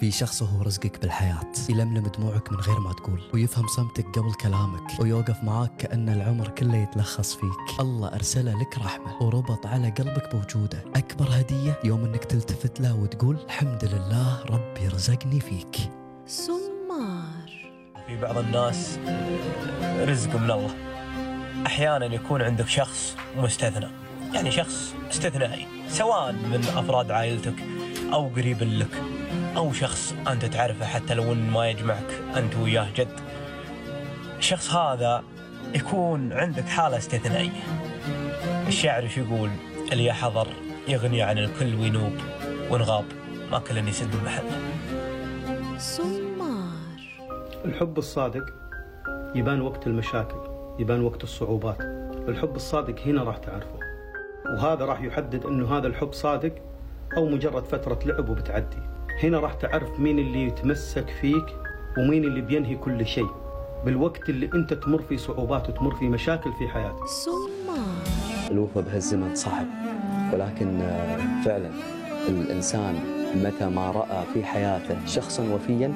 في شخص هو رزقك بالحياة، يلملم دموعك من غير ما تقول، ويفهم صمتك قبل كلامك، ويوقف معاك كأن العمر كله يتلخص فيك. الله أرسله لك رحمة وربط على قلبك بوجوده. أكبر هدية يوم أنك تلتفت له وتقول الحمد لله ربي رزقني فيك. سمار. في بعض الناس رزق من الله. أحيانا يكون عندك شخص مستثنى، يعني شخص استثنائي، سواء من أفراد عائلتك أو قريب لك أو شخص أنت تعرفه حتى لو إن ما يجمعك أنت وياه جد. الشخص هذا يكون عندك حالة استثنائية. الشاعر شو يقول؟ اللي يحضر يغني عن الكل وينوب، وانغاب ما كل يسد المحل. سمار. الحب الصادق يبان وقت المشاكل، يبان وقت الصعوبات. الحب الصادق هنا راح تعرفه، وهذا راح يحدد انه هذا الحب صادق او مجرد فترة لعب وبتعدي. هنا راح تعرف مين اللي يتمسك فيك ومين اللي بينهي كل شيء بالوقت اللي انت تمر في صعوبات وتمر في مشاكل في حياتك. سمار. الوفا بهالزمن صعب، ولكن فعلا الإنسان متى ما رأى في حياته شخصا وفيا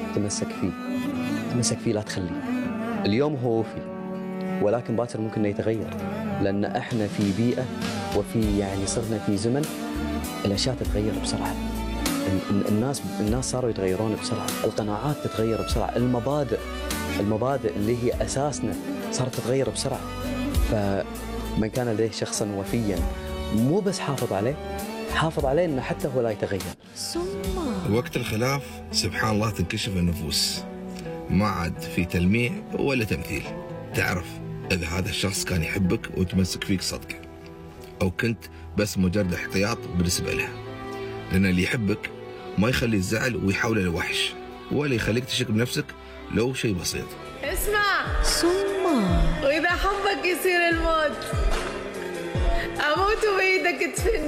تمسك فيه لا تخليه. اليوم هو وفي، ولكن باكر ممكن يتغير، لأن احنا في بيئة وفي يعني صرنا في زمن الأشياء تتغير بسرعة. الناس صاروا يتغيرون بسرعة، القناعات تتغير بسرعة، المبادئ اللي هي أساسنا صارت تتغير بسرعة. فمن كان لديه شخصا وفيا مو بس حافظ عليه إنه حتى هو لا يتغير. سمار. وقت الخلاف سبحان الله تنكشف النفوس، ما عاد في تلميع ولا تمثيل. تعرف إذا هذا الشخص كان يحبك وتمسك فيك صدق، أو كنت بس مجرد احتياط بالنسبة له. لأن اللي يحبك ما يخلي الزعل ويحول الوحش، ولا يخليك تشك بنفسك لو شيء بسيط. اسمع، سمار. وإذا حبك يصير الموت أموت بإيدك تدفني.